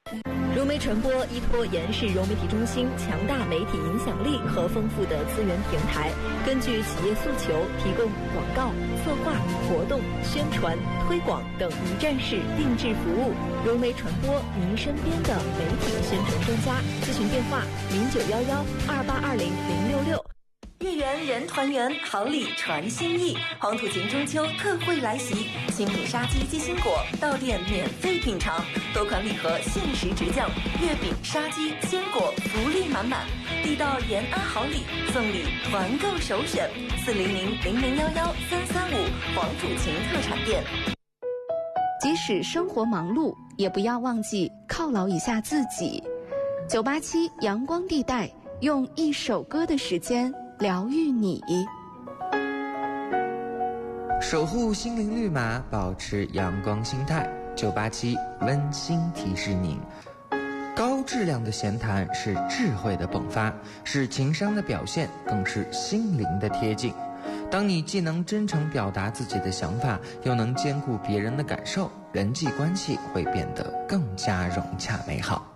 融媒传播依托延世融媒体中心强大媒体影响力和丰富的资源平台，根据企业诉求，提供广告、策划、活动、宣传、推广等一站式定制服务。融媒传播，您身边的媒体宣传专家。咨询电话：091128200066。月圆人团圆，好礼传心意。黄土情中秋特惠来袭，新品杀鸡鸡心果到店免费品尝，多款礼盒限时直降，月饼、杀鸡、鲜果福利满满。地道延安好礼，送礼团购首选：40000113335黄土情特产店。 即使生活忙碌，也不要忘记犒劳一下自己。987阳光地带，用一首歌的时间疗愈你， 守护心灵绿码，保持阳光心态。987温馨提示您，高质量的闲谈是智慧的迸发，是情商的表现，更是心灵的贴近。当你既能真诚表达自己的想法，又能兼顾别人的感受，人际关系会变得更加融洽美好。